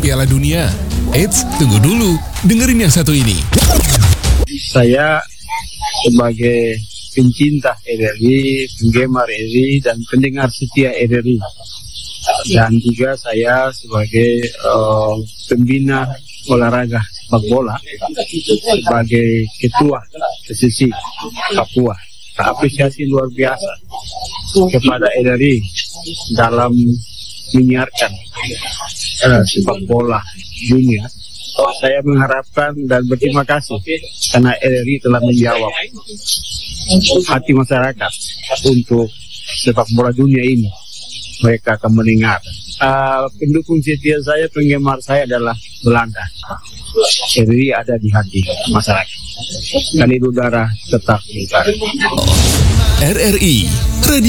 Piala Dunia. Eits, tunggu dulu, dengerin yang satu ini. Saya sebagai pencinta RRI, penggemar RRI, dan pendengar setia RRI. Dan juga saya sebagai pembina olahraga sepak bola, sebagai ketua PSSI Papua. Apresiasi luar biasa kepada RRI dalam menyiarkan sepak bola dunia. Saya mengharapkan dan berterima kasih karena RRI telah menjawab hati masyarakat untuk sepak bola dunia ini. Mereka akan mendengar. Pendukung setia saya, penggemar saya adalah Belanda. RRI ada di hati masyarakat. Kali udara tetap di udara. RRI